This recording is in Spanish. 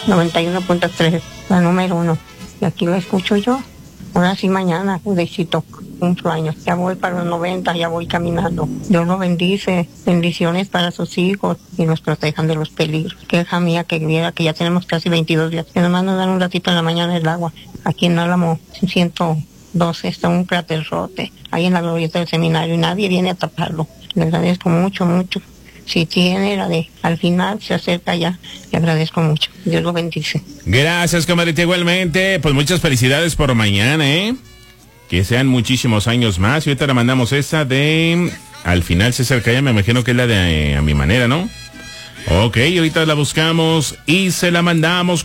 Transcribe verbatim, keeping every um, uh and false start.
noventa y uno punto tres, la número uno. Y aquí lo escucho yo. Ahora sí, mañana, Judecito, cumplo años. Ya voy para los noventa, ya voy caminando. Dios lo bendice. Bendiciones para sus hijos y nos protejan de los peligros. Queja mía que viera que ya tenemos casi veintidós días. Que nomás nos dan un ratito en la mañana el agua. Aquí en Álamo, ciento doce, está un cráterrote. Ahí en la glorieta del seminario y nadie viene a taparlo. Le agradezco mucho, mucho. Si tiene la de al final se acerca ya, le agradezco mucho. Dios lo bendice. Gracias, comadrita, igualmente. Pues muchas felicidades por mañana, ¿eh? Que sean muchísimos años más. Y ahorita le mandamos esta de al final se acerca ya, me imagino que es la de eh, a mi manera, ¿no? Ok, ahorita la buscamos y se la mandamos.